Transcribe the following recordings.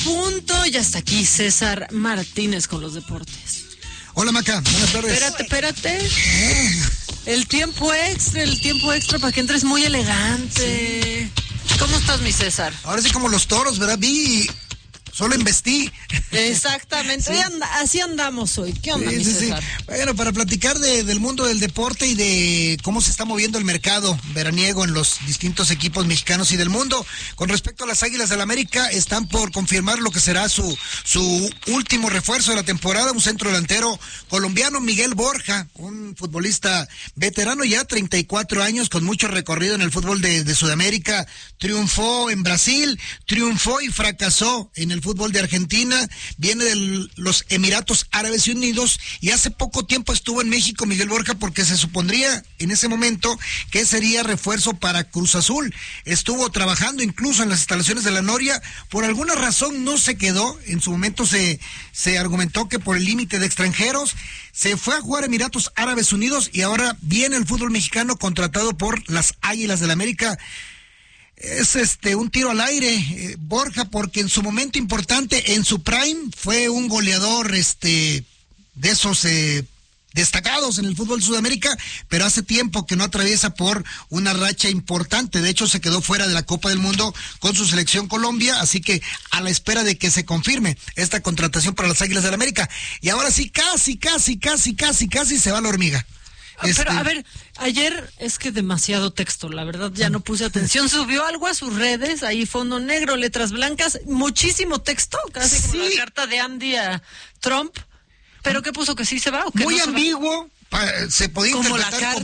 punto. Ya está aquí César Martínez con los deportes. Hola, Maca, buenas tardes. Espérate. El tiempo extra para que entres muy elegante. Sí. ¿Cómo estás, mi César? Ahora sí como los toros, ¿verdad? Solo embestí. Exactamente. Sí. Así andamos hoy. ¿Qué onda, mi César? Sí. Bueno, para platicar del mundo del deporte y de cómo se está moviendo el mercado veraniego en los distintos equipos mexicanos y del mundo. Con respecto a las Águilas del América, están por confirmar lo que será su último refuerzo de la temporada, un centro delantero colombiano, Miguel Borja, un futbolista veterano ya, 34 años, con mucho recorrido en el fútbol de Sudamérica. Triunfó en Brasil, triunfó y fracasó en el fútbol de Argentina, viene de los Emiratos Árabes Unidos y hace poco tiempo estuvo en México Miguel Borja porque se supondría en ese momento que sería refuerzo para Cruz Azul. Estuvo trabajando incluso en las instalaciones de la Noria, por alguna razón no se quedó, en su momento se argumentó que por el límite de extranjeros, se fue a jugar a Emiratos Árabes Unidos y ahora viene el fútbol mexicano contratado por las Águilas del América. Es un tiro al aire, Borja, porque en su momento importante, en su prime, fue un goleador de esos destacados en el fútbol de Sudamérica, pero hace tiempo que no atraviesa por una racha importante. De hecho, se quedó fuera de la Copa del Mundo con su selección Colombia, así que a la espera de que se confirme esta contratación para las Águilas del América. Y ahora sí, casi se va la hormiga. Pero a ver, ayer es que demasiado texto, la verdad ya no puse atención, subió algo a sus redes, ahí fondo negro, letras blancas, muchísimo texto, casi como la carta de Andy a Trump, pero ¿qué puso? ¿Que sí se va o que muy no ambiguo? Se podía como interpretar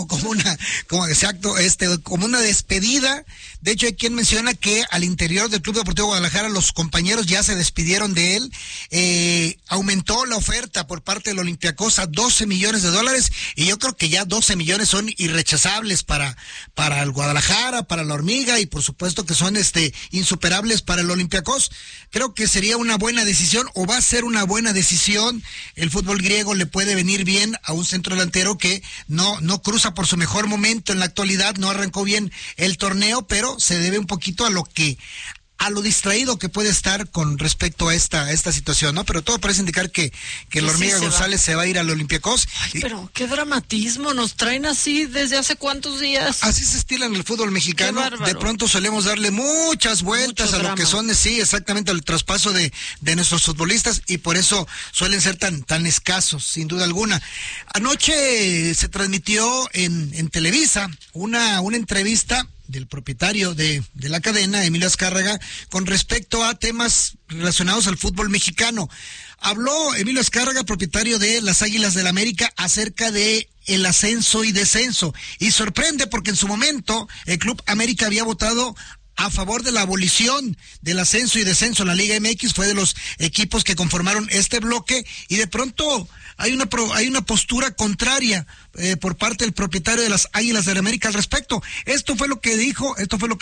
como una despedida. De hecho, hay quien menciona que al interior del Club Deportivo Guadalajara los compañeros ya se despidieron de él. Aumentó la oferta por parte del Olympiacos a $12 millones, y yo creo que ya 12 millones son irrechazables para el Guadalajara, para la Hormiga, y por supuesto que son insuperables para el Olympiacos. Creo que sería una buena decisión, o va a ser una buena decisión. El fútbol griego le puede venir bien a un centro delantero que no cruza por su mejor momento en la actualidad, no arrancó bien el torneo, pero se debe un poquito a lo distraído que puede estar con respecto a esta situación, ¿no? Pero todo parece indicar que la Hormiga González se va a ir al Olympiacos. Pero qué dramatismo, nos traen así desde hace cuántos días. Así se estila en el fútbol mexicano. De pronto solemos darle muchas vueltas a lo que son, sí, exactamente, al traspaso de nuestros futbolistas, y por eso suelen ser tan escasos, sin duda alguna. Anoche se transmitió en Televisa una entrevista del propietario de la cadena, Emilio Azcárraga, con respecto a temas relacionados al fútbol mexicano. Habló Emilio Azcárraga, propietario de las Águilas del América, acerca de el ascenso y descenso. Y sorprende porque en su momento el Club América había votado a favor de la abolición del ascenso y descenso en la Liga MX, fue de los equipos que conformaron este bloque, y de pronto hay una postura contraria por parte del propietario de las Águilas del América al respecto. Esto fue lo que dijo,